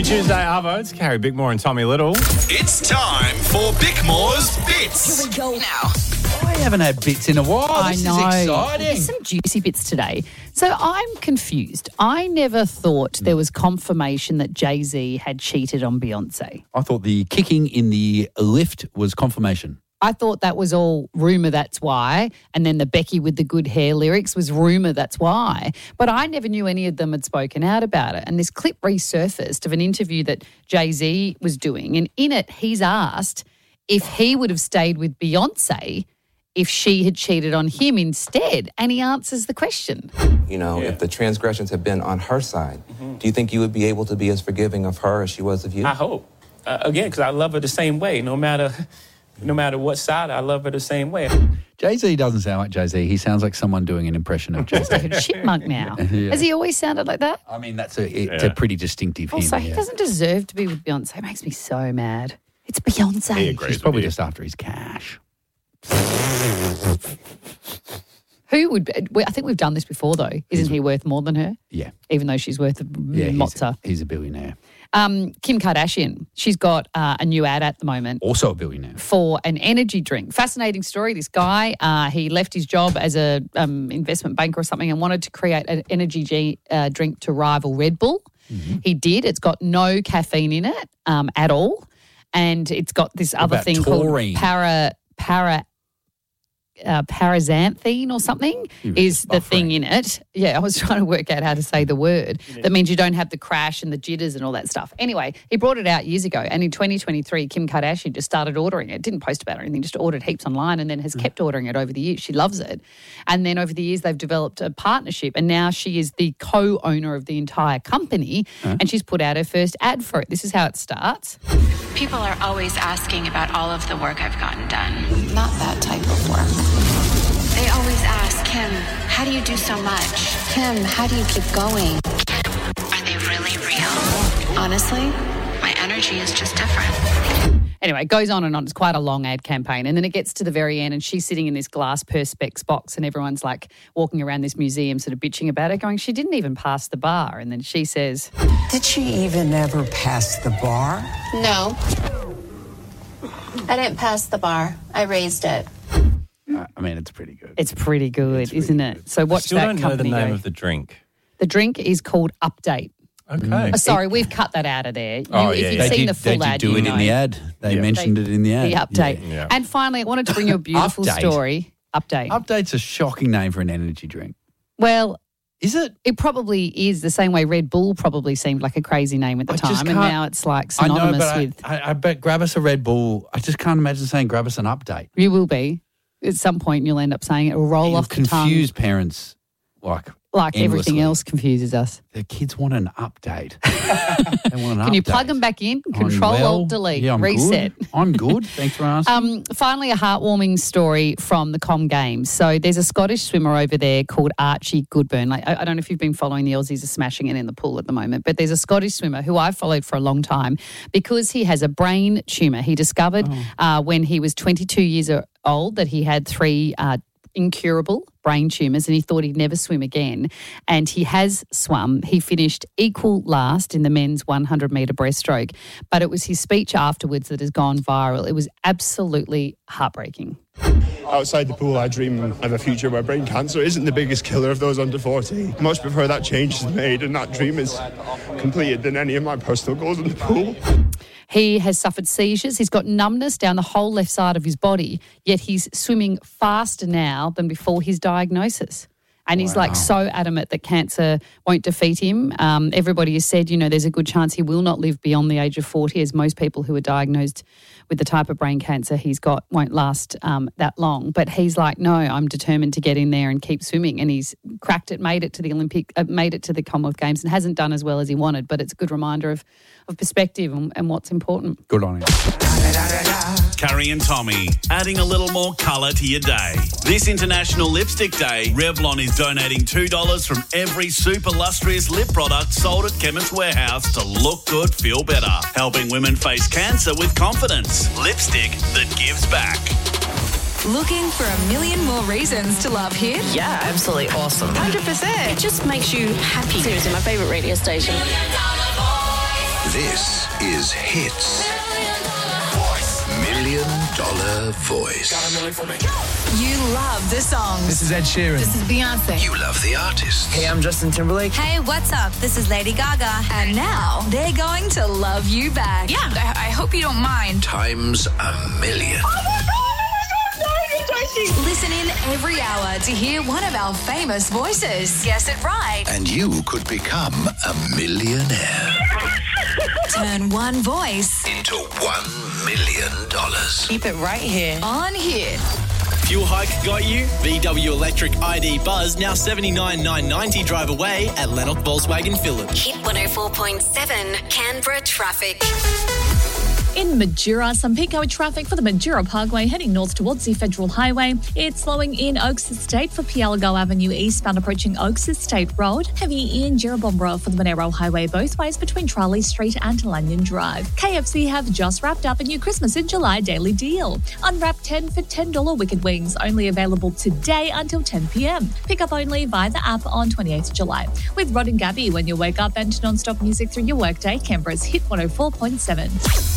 Happy Tuesday, Arvo. It's Carrie Bickmore and Tommy Little. It's time for Bickmore's Bits. Here we go now. I haven't had bits in a while. This is exciting. There's some juicy bits today. So I'm confused. I never thought there was confirmation that Jay-Z had cheated on Beyonce. I thought the kicking in the lift was confirmation. I thought that was all rumour, that's why. And then the Becky with the good hair lyrics was rumour, that's why. But I never knew any of them had spoken out about it. And this clip resurfaced of an interview that Jay-Z was doing. And in it, he's asked if he would have stayed with Beyonce if she had cheated on him instead. And he answers the question. You know, if the transgressions had been on her side, do you think you would be able to be as forgiving of her as she was of you? I hope. Again, because I love her the same way. No matter what side, I love her the same way. Jay-Z doesn't sound like Jay-Z. He sounds like someone doing an impression of Jay-Z. Like a chipmunk now. Yeah. Has he always sounded like that? I mean, it's a pretty distinctive Also, him. he doesn't deserve to be with Beyonce. It makes me so mad. It's Beyonce. He agrees. He's probably just after his cash. Who would be, I think we've done this before, though. Isn't he worth more than her? Yeah. Even though she's worth a mozza. He's a billionaire. Kim Kardashian, she's got a new ad at the moment Also a billionaire. for an energy drink. Fascinating story. This guy, he left his job as a investment banker or something and wanted to create an energy drink to rival Red Bull. Mm-hmm. He did. It's got no caffeine in it at all. And it's got this other about thing taurine? called paraxanthine or something is the thing in it. Yeah, I was trying to work out how to say the word. That means you don't have the crash and the jitters and all that stuff. Anyway, he brought it out years ago, and in 2023, Kim Kardashian just started ordering it. Didn't post about it or anything, just ordered heaps online and then has kept ordering it over the years. She loves it. And then over the years, they've developed a partnership, and now she is the co-owner of the entire company, and she's put out her first ad for it. This is how it starts. People are always asking about all of the work I've gotten done. Not that type of work. They always ask, Kim, how do you do so much? Kim, how do you keep going? Are they really real? Honestly, my energy is just different. Anyway, it goes on and on. It's quite a long ad campaign. And then it gets to the very end and she's sitting in this glass Perspex box and everyone's like walking around this museum sort of bitching about it, going, she didn't even pass the bar. And then she says, did she even ever pass the bar? No. I didn't pass the bar. I raised it. I mean, it's pretty good. it's pretty good, isn't it? So watch Still that don't know the company name go. of the drink. The drink is called Update. Okay. Oh, sorry, we've cut that out of there. Oh, if yeah, you've yeah. seen the full they ad, did do you it know. in the ad. They mentioned it in the ad. The update. Yeah. And finally, I wanted to bring you a beautiful Update? story. Update. Update's a shocking name for an energy drink. Well, Is it? it probably is the same way Red Bull probably seemed like a crazy name at the I just time, and can't- now it's like I know, synonymous but with. I bet grab us a Red Bull. I just can't imagine saying grab us an update. You will be. At some point, you'll end up saying it. It will roll You'll off the tongue. confuse parents Like everything endlessly. else confuses us. Their kids want an update. They want an Can you update. plug them back in? I'm Control, well. Alt, Delete, Yeah, I'm reset. Good. I'm good. Thanks for asking. Finally, a heartwarming story from the Com Games. So there's a Scottish swimmer over there called Archie Goodburn. Like, I don't know if you've been following the Aussies are smashing it in the pool at the moment, but there's a Scottish swimmer who I've followed for a long time because he has a brain tumour. He discovered when he was 22 years old that he had 3 incurable brain tumours and he thought he'd never swim again. And he has swum. He finished equal last in the men's 100-metre breaststroke, but it was his speech afterwards that has gone viral. It was absolutely heartbreaking. Outside the pool, I dream of a future where brain cancer isn't the biggest killer of those under 40. Much before that change is made and that dream is completed than any of my personal goals in the pool. He has suffered seizures. He's got numbness down the whole left side of his body, yet he's swimming faster now than before his diagnosis. And he's like so adamant that cancer won't defeat him. Everybody has said, there's a good chance he will not live beyond the age of 40, as most people who are diagnosed with the type of brain cancer he's got won't last that long. But he's like, no, I'm determined to get in there and keep swimming. And he's cracked it, made it to the made it to the Commonwealth Games, and hasn't done as well as he wanted. But it's a good reminder of perspective and what's important. Good on him. Carrie and Tommy, adding a little more colour to your day. This International Lipstick Day, Revlon is donating $2 from every super lustrous lip product sold at Chemist Warehouse to look good, feel better. Helping women face cancer with confidence. Lipstick that gives back. Looking for a million more reasons to love Hit? Yeah, absolutely awesome. 100%. It just makes you happy. Seriously, my favourite radio station. This is Hits. $1 Million Voice. You love the songs. This is Ed Sheeran. This is Beyonce. You love the artists. Hey, I'm Justin Timberlake. Hey, what's up? This is Lady Gaga. And now they're going to love you back. Yeah, I hope you don't mind. Times a million. Listen in every hour to hear one of our famous voices. Guess it right. And you could become a millionaire. Turn one voice into $1 million. Keep it right here. On here. Fuel hike got you? VW Electric ID Buzz now $79,990 drive away at Lennox Volkswagen Phillip. Hit 104.7 Canberra traffic. In Majura, some peak hour traffic for the Majura Parkway heading north towards the Federal Highway. It's slowing in Oaks Estate for Pialgo Avenue eastbound approaching Oaks Estate Road. Heavy in Jerrabomberra for the Monero Highway both ways between Charlie Street and Lanyon Drive. KFC have just wrapped up a new Christmas in July daily deal. Unwrap 10 for $10 Wicked Wings, only available today until 10 p.m. Pick up only via the app on 28th July. With Rod and Gabby when you wake up and non-stop music through your workday, Canberra's Hit 104.7.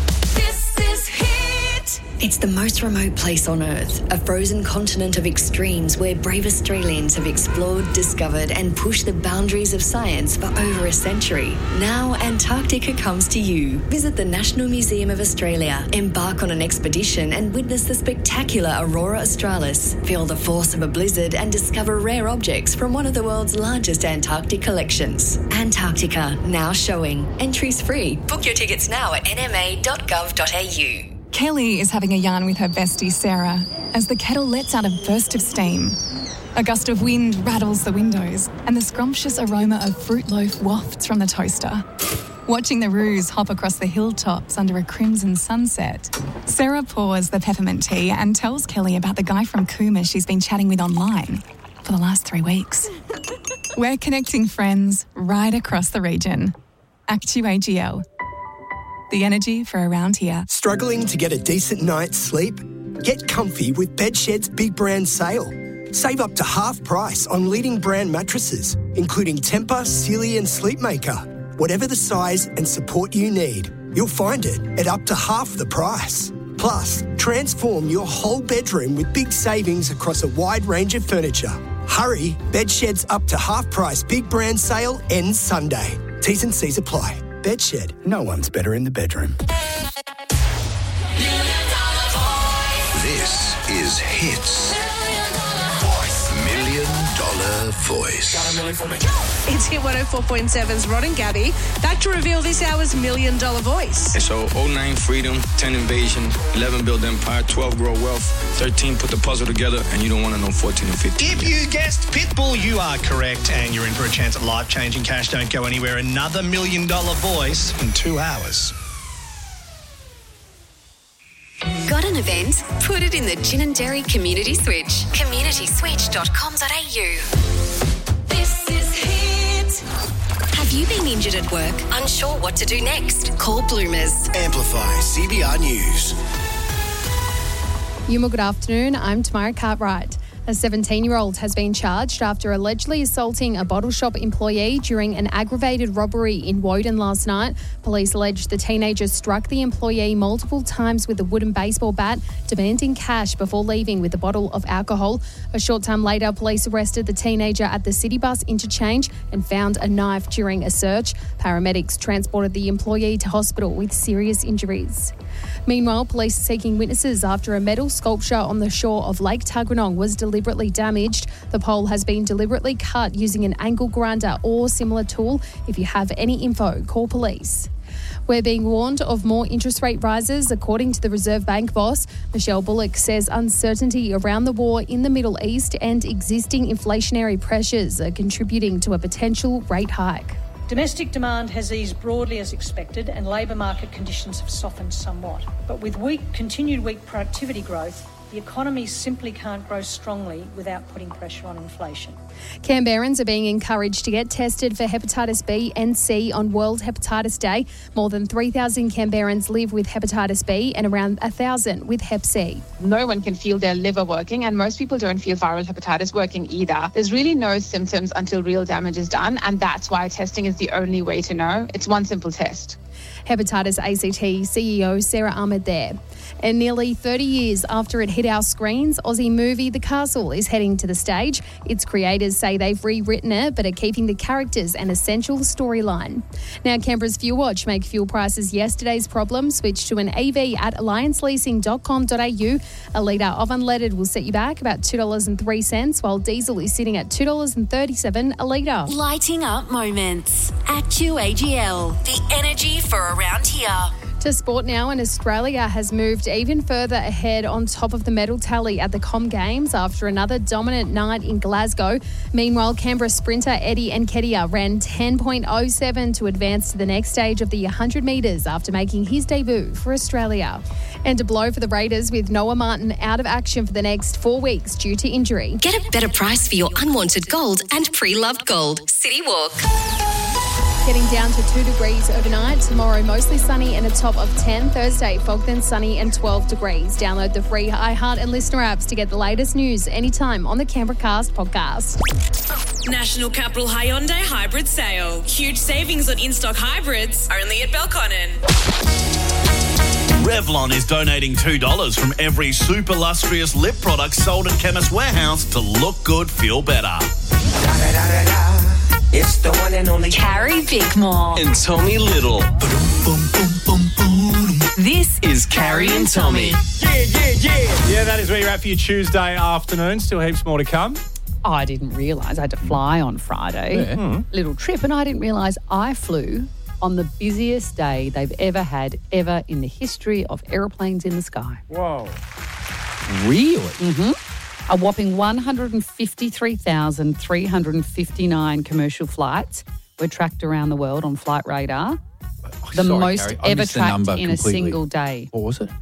It's the most remote place on Earth, a frozen continent of extremes where brave Australians have explored, discovered and pushed the boundaries of science for over a century. Now Antarctica comes to you. Visit the National Museum of Australia, embark on an expedition and witness the spectacular Aurora Australis, feel the force of a blizzard and discover rare objects from one of the world's largest Antarctic collections. Antarctica, now showing. Entries free. Book your tickets now at nma.gov.au. Kelly is having a yarn with her bestie Sarah as the kettle lets out a burst of steam. A gust of wind rattles the windows and the scrumptious aroma of fruit loaf wafts from the toaster. Watching the roos hop across the hilltops under a crimson sunset, Sarah pours the peppermint tea and tells Kelly about the guy from Cooma she's been chatting with online for the last 3 weeks. We're connecting friends right across the region. ActuAGL. The energy for around here. Struggling to get a decent night's sleep? Get comfy with Bedshed's big brand sale. Save up to half price on leading brand mattresses, including Tempur, Sealy and Sleepmaker. Whatever the size and support you need, you'll find it at up to half the price. Plus, transform your whole bedroom with big savings across a wide range of furniture. Hurry, Bedshed's up to half price big brand sale ends Sunday. T's and C's apply. Bedshed, no one's better in the bedroom. This is Hits. $1 Million Voice. It's Hit 104.7's Rod and Gabby. Back to reveal this hour's $1 Million Voice. And so 09 freedom, 10 invasion, 11 build empire, 12 grow wealth, 13 put the puzzle together, and you don't want to know 14 and 15. If you guessed Pitbull, you are correct, and you're in for a chance at life-changing cash. Don't go anywhere. Another $1 Million Voice in 2 hours. Got an event? Put it in the Gin and Dairy Community Switch. communityswitch.com.au. This is Hit. Have you been injured at work? Unsure what to do next? Call Bloomers. Amplify CBR News. Yuma, good afternoon. I'm Tamara Cartwright. A 17-year-old has been charged after allegedly assaulting a bottle shop employee during an aggravated robbery in Woden last night. Police allege the teenager struck the employee multiple times with a wooden baseball bat, demanding cash before leaving with a bottle of alcohol. A short time later, police arrested the teenager at the City Bus interchange and found a knife during a search. Paramedics transported the employee to hospital with serious injuries. Meanwhile, police are seeking witnesses after a metal sculpture on the shore of Lake Tuggeranong was deliberately damaged. The pole has been deliberately cut using an angle grinder or similar tool. If you have any info, call police. We're being warned of more interest rate rises, according to the Reserve Bank boss. Michelle Bullock says uncertainty around the war in the Middle East and existing inflationary pressures are contributing to a potential rate hike. Domestic demand has eased broadly as expected and labour market conditions have softened somewhat. But with continued weak productivity growth, The economy simply can't grow strongly without putting pressure on inflation. Canberrans are being encouraged to get tested for hepatitis B and C on World Hepatitis Day. More than 3,000 Canberrans live with hepatitis B and around 1,000 with hep C. No one can feel their liver working, and most people don't feel viral hepatitis working either. There's really no symptoms until real damage is done, and that's why testing is the only way to know. It's one simple test. Hepatitis ACT CEO Sarah Ahmed there. And nearly 30 years after it hit our screens, Aussie movie The Castle is heading to the stage. Its creators say they've rewritten it but are keeping the characters and essential storyline. Now, Canberra's Fuel Watch make fuel prices yesterday's problem. Switch to an EV at allianceleasing.com.au. A litre of unleaded will set you back about $2.03, while diesel is sitting at $2.37 a litre. Lighting up moments. AccuAGL, the energy for around here. To sport now, and Australia has moved even further ahead on top of the medal tally at the Com Games after another dominant night in Glasgow. Meanwhile, Canberra sprinter Eddie Nketiah ran 10.07 to advance to the next stage of the 100 metres after making his debut for Australia. And a blow for the Raiders with Noah Martin out of action for the next 4 weeks due to injury. Get a better price for your unwanted gold and pre-loved gold. City Walk. Getting down to 2 degrees overnight. Tomorrow, mostly sunny and a top of 10. Thursday, fog then sunny and 12 degrees. Download the free iHeart and Listener apps to get the latest news anytime on the Canberra Cast podcast. National Capital Hyundai Hybrid Sale. Huge savings on in-stock hybrids, only at Belconnen. Revlon is donating $2 from every super lustrous lip product sold at Chemist Warehouse to look good, feel better. It's the one and only Carrie Bickmore and Tommy Little. This is Carrie and Tommy. Yeah, that is where you're at for your Tuesday afternoon. Still heaps more to come. I didn't realise I had to fly on Friday. Yeah. Little trip, and I didn't realise I flew on the busiest day they've ever had, ever in the history of aeroplanes in the sky. Whoa. Really? Mm-hmm. A whopping 153,359 commercial flights were tracked around the world on Flight Radar. The most Carrie, I ever missed the tracked number in completely. a single day. What was it?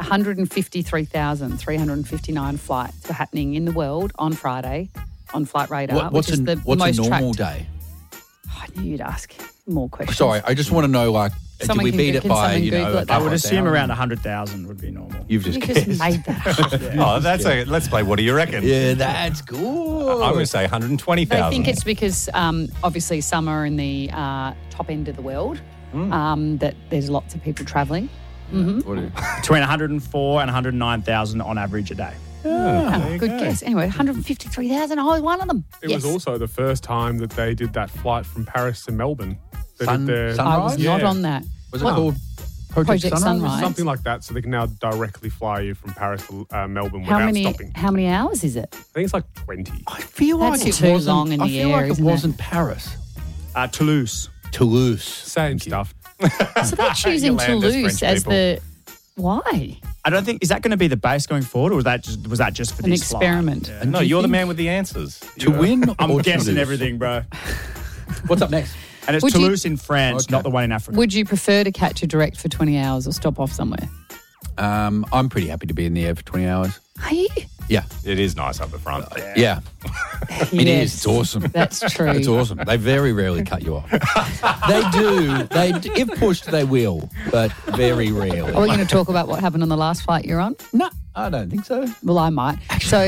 153,359 flights were happening in the world on Friday on Flight Radar, What's which is the what's most a normal tracked. day? I knew you'd ask more questions. Sorry, I just want to know, like, Someone did we beat it can by, someone you know, Google it? a I I would couple assume thousand? around 100,000 would be normal. You've just You guessed. just made that up. Oh, that's a. Let's play. What do you reckon? Yeah, that's good. I'm going to say 120,000. I think it's because obviously summer in the top end of the world, that there's lots of people travelling. Mm-hmm. Between 104 and 109,000 on average a day. Good guess. Anyway, 153,000. I was one of them. It Yes. was also the first time that they did that flight from Paris to Melbourne. They Sunrise? did I was not on that. Was it What? called Project Sunrise? Something like that. So they can now directly fly you from Paris to Melbourne How without many? stopping. How many hours is it? I think it's like 20. I feel That's like it too wasn't, long in I the feel air, like it isn't wasn't Paris. Toulouse. Toulouse. Same stuff. So they're choosing You land as Toulouse French as the. Why? I don't think, is that going to be the base going forward, or was that just for An this experiment. flight? No, do you you're the think- man with the answers. To win I'm or guessing to lose? everything, bro. What's up next? And it's Would you- Toulouse in France, Okay. not the one in Africa. Would you prefer to catch a direct for 20 hours or stop off somewhere? I'm pretty happy to be in the air for 20 hours. Are you? Yeah. It is nice up the front. Yeah. It is. Yes, It's awesome. That's true. It's awesome. They very rarely cut you off. They do. If pushed, they will, but very rarely. Are we going to talk about what happened on the last flight you're on? No, I don't think so. Well, I might. So,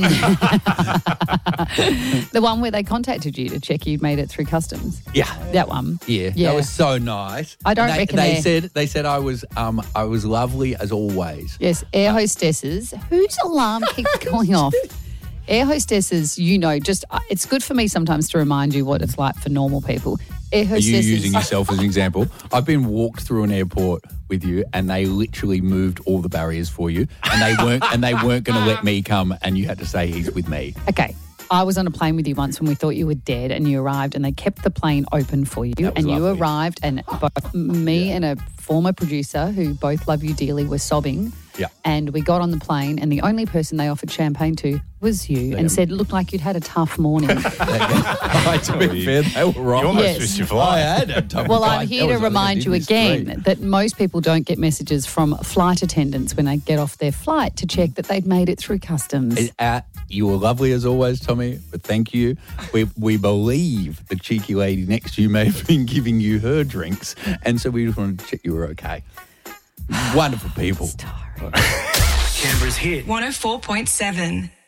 the one where they contacted you to check you'd made it through customs. Yeah. That one. Yeah, Yeah. that was so nice. I don't And reckon they said I was lovely as always. Yes, air hostesses. Whose alarm keeps going off? Air hostesses, just it's good for me sometimes to remind you what it's like for normal people. Air Are you hostesses. using yourself as an example? I've been walked through an airport with you, and they literally moved all the barriers for you, and they weren't going to let me come, and you had to say he's with me. Okay, I was on a plane with you once when we thought you were dead, and you arrived, and they kept the plane open for you, and you lovely. arrived, and both me and a former producer who both love you dearly were sobbing. Yeah. And we got on the plane, and the only person they offered champagne to was you, and said it looked like you'd had a tough morning. To be fair, they were wrong. You almost Yes. missed your I flight. had a tough Well, flight. I'm here That to was, I think, remind you in this again street. that most people don't get messages from flight attendants when they get off their flight to check that they've made it through customs. You were lovely as always, Tommy, but thank you. We believe the cheeky lady next to you may have been giving you her drinks, and so we just wanted to check you were okay. Wonderful people. Canberra's hit. 104.7.